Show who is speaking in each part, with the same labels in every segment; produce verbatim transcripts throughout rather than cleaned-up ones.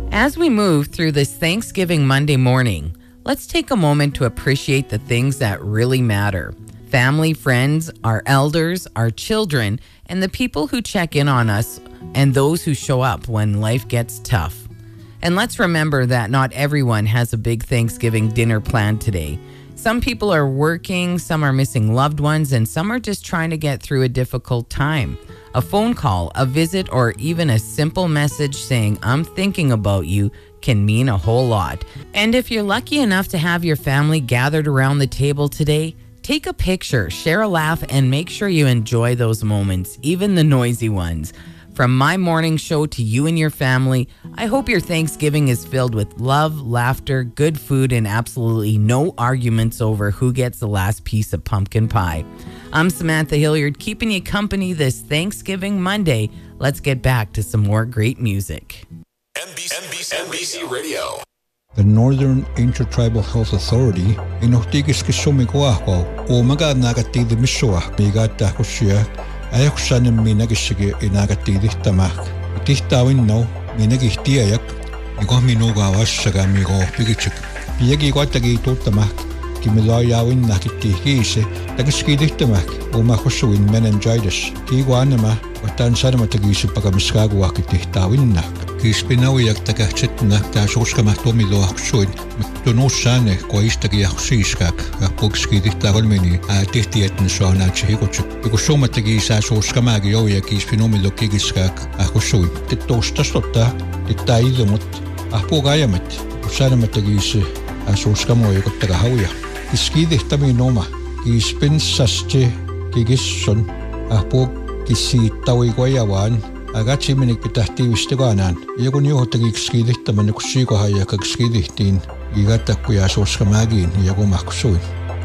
Speaker 1: As we move through this Thanksgiving Monday morning, let's take a moment to appreciate the things that really matter. Family, friends, our elders, our children, and the people who check in on us and those who show up when life gets tough. And let's remember that not everyone has a big Thanksgiving dinner planned today. Some people are working, some are missing loved ones, and some are just trying to get through a difficult time. A phone call, a visit, or even a simple message saying, "I'm thinking about you," can mean a whole lot. And if you're lucky enough to have your family gathered around the table today, take a picture, share a laugh, and make sure you enjoy those moments, even the noisy ones. From my morning show to you and your family, I hope your Thanksgiving is filled with love, laughter, good food, and absolutely no arguments over who gets the last piece of pumpkin pie. I'm Samantha Hilliard, keeping you company this Thanksgiving Monday. Let's get back to some more great music.
Speaker 2: N B C, N B C, N B C Radio.
Speaker 3: The Northern Intertribal Health Authority inoktigis kisumikuako umaga nagatidi misua migata kusia ayaksanim minagishige inagatidihtamak tihtawinno minagihtiayak iko minuga wassaga migo pigichik piegi kwatagi tutamak kimilayawin nakitihise tagiskidihtamak umakusuin meningitis kigwanama watan sarmatagisi pagamiskagu akitihtawinnak Kispinawiak takahchetna taasuuskamahtumiluaqsuin tunuussane koistagiaqsiiskak apukskidihtarolmini atihtietnsuarnaatihikutsuk ikussumatagi saasuuskamagi joia kispinumilukigiskak aqussuin tittuustastotta tittailumut ahpugayamat ussanamatagisi asuuskamoyikuttagahauja kiskidihtaminoma kispinsaste kigissun ahpuk kisiittawiguayawaan Agachi minik pitahtiivistiqaanaan iakun juhtagiikskidihtamani kussiikohayakakskidihtiin igatakkuyaasuuskamaagiin iakumahkussuin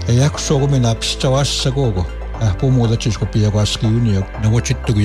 Speaker 3: ayakussoquminaapistavaassakuugu ahpumuulatisku piaquaskiuniak nawachittugu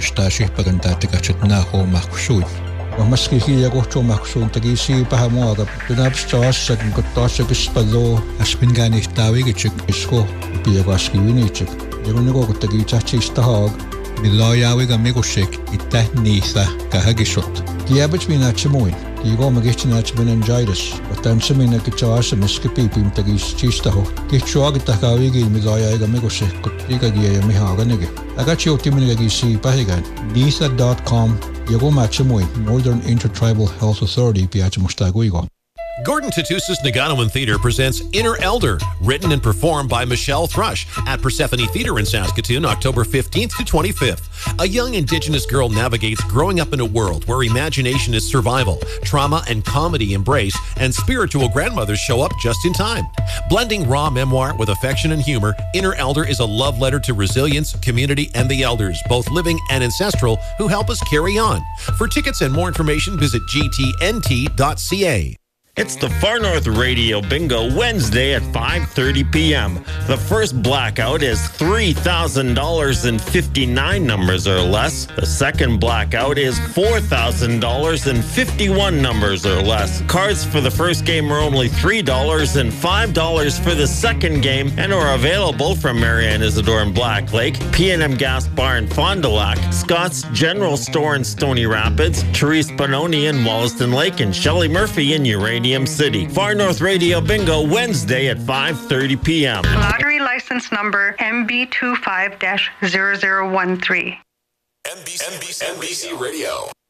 Speaker 3: iakunakastaasihpakantaattikachatnaaquumahkussuin wamaskihiyakuhtuumahkussuin tagiisiipahamuaga tunaapistavaassakin kuttoassakisspalluu aspingaanihtaavigitchik isku piaquaskiuniitchik iakunikuukuttagiitsahtsiistahaag Milayawiga migushik itahniitha kahagisut. Kiabich minachimuin. Kigo magichinach meningitis. Watansamina kichawasamis kipipim tagis chistaho. Kichuagitahkawigi milayawiga migushik kutiga giya mihaganigi. Agachi otiminigagisi pahigan. Nitha dot com. Yago machimuin. Northern Intertribal Health Authority piachimustaguigo.
Speaker 2: Gordon Tatusis Naganoan Theater presents Inner Elder, written and performed by Michelle Thrush at Persephone Theater in Saskatoon, October fifteenth to twenty-fifth. A young Indigenous girl navigates growing up in a world where imagination is survival, trauma and comedy embrace, and spiritual grandmothers show up just in time. Blending raw memoir with affection and humor, Inner Elder is a love letter to resilience, community, and the elders, both living and ancestral, who help us carry on. For tickets and more information, visit g t n t dot c a.
Speaker 4: It's the Far North Radio Bingo Wednesday at five thirty p.m. The first blackout is three thousand dollars and fifty-nine numbers or less. The second blackout is four thousand dollars and fifty-one numbers or less. Cards for the first game are only three dollars and five dollars for the second game and are available from Marianne Isidore in Black Lake, P and M Gas Bar in Fond du Lac, Scott's General Store in Stony Rapids, Therese Bononi in Wollaston Lake, and Shelley Murphy in Uranium City. Far North Radio Bingo Wednesday at five thirty p.m.
Speaker 5: Lottery license number M B two five dash zero zero one three.
Speaker 2: N B C, N B C, N B C Radio.